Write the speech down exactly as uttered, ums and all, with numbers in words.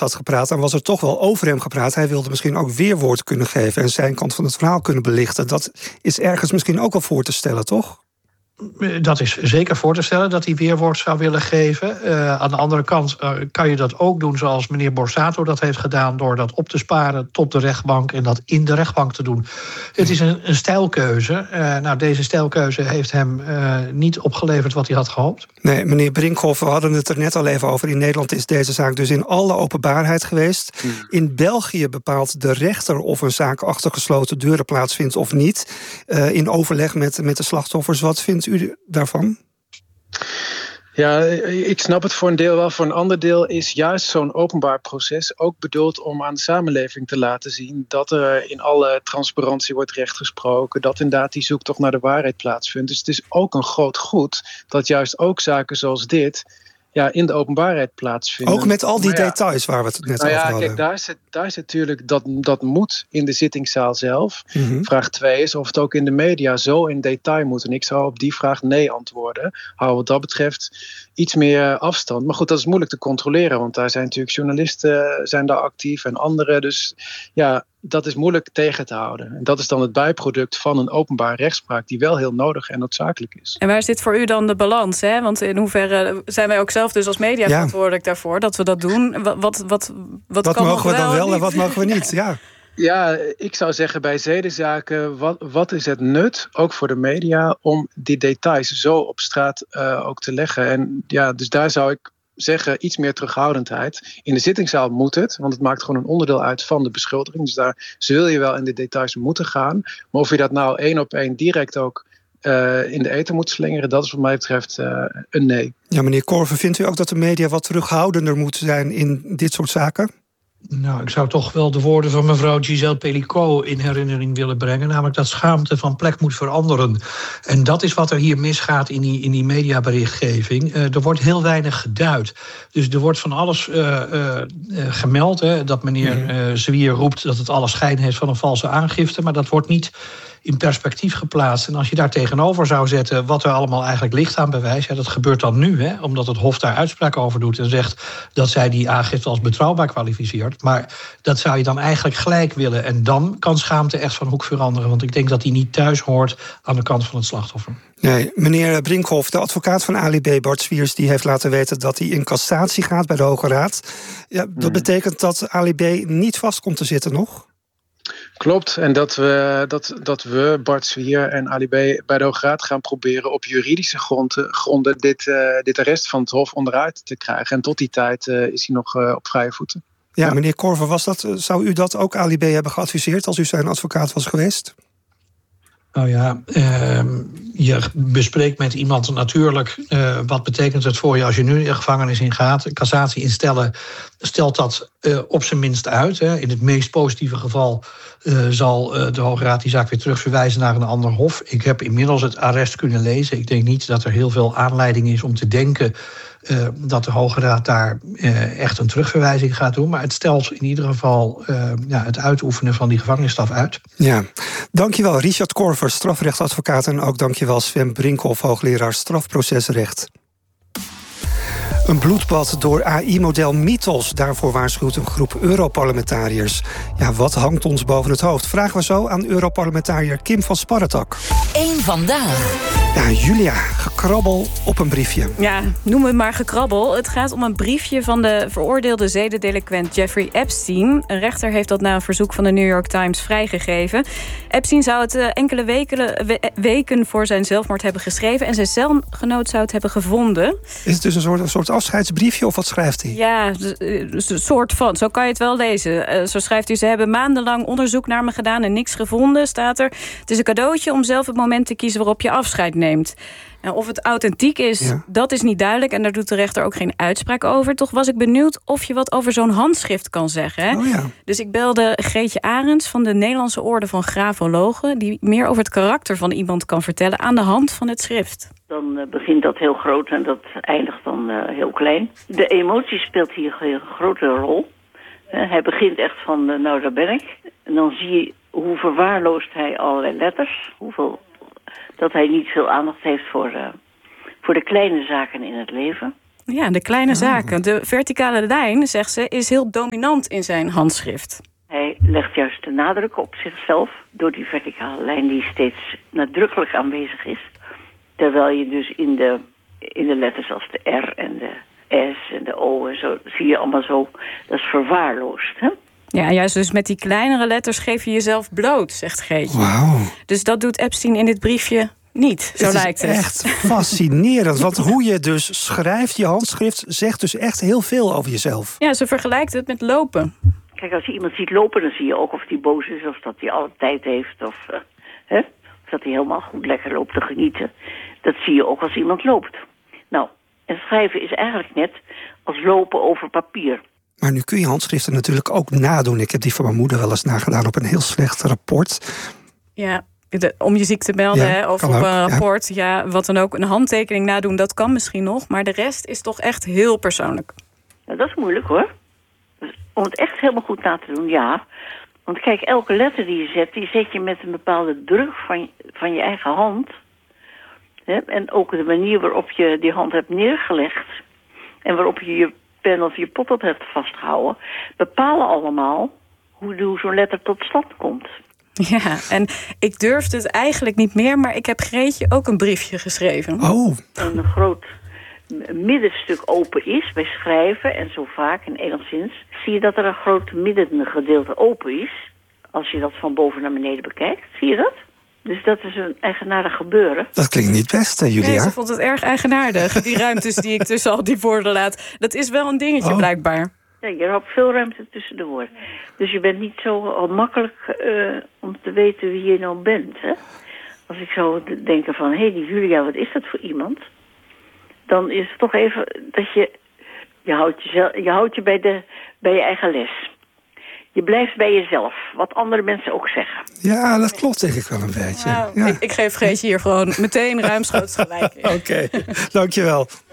had gepraat, dan was er toch wel over hem gepraat. Hij wilde misschien ook weerwoord kunnen geven en zijn kant van het verhaal kunnen belichten. Dat is ergens misschien ook wel voor te stellen, toch? Dat is zeker voor te stellen dat hij weerwoord zou willen geven. Uh, aan de andere kant uh, kan je dat ook doen zoals meneer Borsato dat heeft gedaan, door dat op te sparen tot de rechtbank en dat in de rechtbank te doen. Het is een, een stijlkeuze. Uh, nou, deze stijlkeuze heeft hem uh, niet opgeleverd wat hij had gehoopt. Nee, meneer Brinkhoff, we hadden het er net al even over. In Nederland is deze zaak dus in alle openbaarheid geweest. Hmm. In België bepaalt de rechter of een zaak achter gesloten deuren plaatsvindt of niet. Uh, in overleg met, met de slachtoffers. Wat vindt u daarvan? Ja, ik snap het voor een deel wel. Voor een ander deel is juist zo'n openbaar proces ook bedoeld om aan de samenleving te laten zien dat er in alle transparantie wordt rechtgesproken, dat inderdaad die zoektocht naar de waarheid plaatsvindt. Dus het is ook een groot goed dat juist ook zaken zoals dit ja, in de openbaarheid plaatsvinden. Ook met al die ja, details waar we het net nou ja, over hadden. Kijk, daar zit, daar zit natuurlijk, dat, dat moet in de zittingszaal zelf. Mm-hmm. Vraag twee is of het ook in de media zo in detail moet. En ik zou op die vraag nee antwoorden. Hou wat dat betreft iets meer afstand. Maar goed, dat is moeilijk te controleren, want daar zijn natuurlijk journalisten zijn daar actief en anderen. Dus ja, dat is moeilijk tegen te houden. En dat is dan het bijproduct van een openbare rechtspraak die wel heel nodig en noodzakelijk is. En waar zit voor u dan de balans? Hè? Want in hoeverre zijn wij ook zelf dus als media ja. verantwoordelijk daarvoor dat we dat doen? Wat, wat, wat, wat, wat kan mogen we dan wel niet? En wat mogen we niet? Ja. Ja, ik zou zeggen bij zedenzaken, wat, wat is het nut, ook voor de media, om die details zo op straat uh, ook te leggen? En ja, dus daar zou ik zeggen, iets meer terughoudendheid. In de zittingszaal moet het, want het maakt gewoon een onderdeel uit van de beschuldiging. Dus daar zul je wel in de details moeten gaan. Maar of je dat nou één op één direct ook uh, in de ether moet slingeren, dat is wat mij betreft uh, een nee. Ja, meneer Korver, vindt u ook dat de media wat terughoudender moet zijn in dit soort zaken? Nou, ik zou toch wel de woorden van mevrouw Giselle Pellicot in herinnering willen brengen. Namelijk dat schaamte van plek moet veranderen. En dat is wat er hier misgaat in die, in die mediaberichtgeving. Uh, er wordt heel weinig geduid. Dus er wordt van alles uh, uh, gemeld. Hè, dat meneer uh, Zwier roept dat het alle schijn heeft van een valse aangifte. Maar dat wordt niet in perspectief geplaatst. En als je daar tegenover zou zetten wat er allemaal eigenlijk ligt aan bewijs, ja, dat gebeurt dan nu, hè, omdat het Hof daar uitspraak over doet en zegt dat zij die aangifte als betrouwbaar kwalificeert. Maar dat zou je dan eigenlijk gelijk willen. En dan kan schaamte echt van hoek veranderen. Want ik denk dat die niet thuis hoort aan de kant van het slachtoffer. Nee, meneer Brinkhoff, de advocaat van Ali B, Bart Swiers, die heeft laten weten dat hij in cassatie gaat bij de Hoge Raad. Ja, dat hmm. betekent dat Ali B niet vast komt te zitten nog? Klopt, en dat we, dat, dat we Bart Swier en Ali B bij de Hoge Raad gaan proberen op juridische gronden, gronden dit, uh, dit arrest van het Hof onderuit te krijgen. En tot die tijd uh, is hij nog uh, op vrije voeten. Ja, ja, meneer Korver, was dat, zou u dat ook Ali B hebben geadviseerd als u zijn advocaat was geweest? Nou ja, uh, je bespreekt met iemand natuurlijk uh, wat betekent het voor je als je nu de gevangenis ingaat. Cassatie instellen stelt dat uh, op zijn minst uit. Hè. In het meest positieve geval uh, zal uh, de Hoge Raad die zaak weer terugverwijzen naar een ander hof. Ik heb inmiddels het arrest kunnen lezen. Ik denk niet dat er heel veel aanleiding is om te denken Uh, dat de Hoge Raad daar uh, echt een terugverwijzing gaat doen. Maar het stelt in ieder geval uh, ja, het uitoefenen van die gevangenisstraf uit. Ja, dankjewel Richard Korver, strafrechtadvocaat. En ook dankjewel Sven Brinkhoff, hoogleraar strafprocesrecht. Een bloedbad door A I-model Mythos. Daarvoor waarschuwt een groep Europarlementariërs. Ja, wat hangt ons boven het hoofd? Vragen we zo aan Europarlementariër Kim van Sparretak. Eén vandaag. Ja, Julia, gekrabbel op een briefje. Ja, noem het maar gekrabbel. Het gaat om een briefje van de veroordeelde zedendelinquent Jeffrey Epstein. Een rechter heeft dat na een verzoek van de New York Times vrijgegeven. Epstein zou het uh, enkele weken, we, weken voor zijn zelfmoord hebben geschreven en zijn celgenoot zou het hebben gevonden. Is het dus een soort, een soort afscheidsbriefje of wat schrijft hij? Ja, een soort van. Zo kan je het wel lezen. Uh, zo schrijft hij: ze hebben maandenlang onderzoek naar me gedaan en niks gevonden, staat er. Het is een cadeautje om zelf het moment te kiezen waarop je afscheid neemt. En of het authentiek is, ja. dat is niet duidelijk. En daar doet de rechter ook geen uitspraak over. Toch was ik benieuwd of je wat over zo'n handschrift kan zeggen. Hè? Oh ja. Dus ik belde Greetje Arends van de Nederlandse Orde van Grafologen, die meer over het karakter van iemand kan vertellen aan de hand van het schrift. Dan uh, begint dat heel groot en dat eindigt dan uh, heel klein. De emotie speelt hier een grote rol. Uh, hij begint echt van, uh, nou daar ben ik. En dan zie je hoe verwaarloost hij allerlei letters. Hoeveel, dat hij niet veel aandacht heeft voor, uh, voor de kleine zaken in het leven. Ja, de kleine Oh. zaken. De verticale lijn, zegt ze, is heel dominant in zijn handschrift. Hij legt juist de nadruk op zichzelf door die verticale lijn die steeds nadrukkelijk aanwezig is. Terwijl je dus in de, in de letters als de R en de S en de O en zo, zie je allemaal zo, dat is verwaarloosd, hè? Ja, juist dus met die kleinere letters geef je jezelf bloot, zegt Geetje. Wauw. Dus dat doet Epstein in dit briefje niet, zo het lijkt is het. echt fascinerend. Want hoe je dus schrijft, je handschrift, zegt dus echt heel veel over jezelf. Ja, ze vergelijkt het met lopen. Kijk, als je iemand ziet lopen, dan zie je ook of hij boos is of dat hij alle tijd heeft of, uh, hè? Of dat hij helemaal goed lekker loopt te genieten. Dat zie je ook als iemand loopt. Nou, en schrijven is eigenlijk net als lopen over papier. Maar nu kun je handschriften natuurlijk ook nadoen. Ik heb die van mijn moeder wel eens nagedaan op een heel slecht rapport. Ja, de, om je ziek te melden, Ja, hè, of kan op ook, een ja. rapport. Ja, wat dan ook. Een handtekening nadoen, dat kan misschien nog. Maar de rest is toch echt heel persoonlijk. Nou, dat is moeilijk hoor. Dus om het echt helemaal goed na te doen, ja. Want kijk, elke letter die je zet, die zet je met een bepaalde druk van, van je eigen hand. Hè? En ook de manier waarop je die hand hebt neergelegd en waarop je je pen of je potlood hebt vastgehouden, bepalen allemaal hoe, hoe zo'n letter tot stand komt. Ja, en ik durfde het eigenlijk niet meer, maar ik heb Greetje ook een briefje geschreven. Oh, Een groot middenstuk open is bij schrijven en zo vaak en enigszins zie je dat er een groot middengedeelte open is. Als je dat van boven naar beneden bekijkt, zie je dat? Dus dat is een eigenaardig gebeuren. dat klinkt niet best, hè, Julia? Nee, ze vond het erg eigenaardig. Die ruimtes die ik tussen al die woorden laat. Dat is wel een dingetje, Oh. blijkbaar. Ja, je hebt veel ruimte tussen de woorden. Dus je bent niet zo al makkelijk uh, om te weten wie je nou bent. Hè? Als ik zou d- denken van, hé, hey, die Julia, wat is dat voor iemand? Dan is het toch even dat je... Je houdt, jezelf, je, houdt je bij, de, bij je eigen les. Je blijft bij jezelf, wat andere mensen ook zeggen. Ja, dat klopt denk ik wel een beetje. Nou, Ja. ik, ik geef Greetje hier gewoon meteen ruimschoots gelijk in. Oké, dankjewel.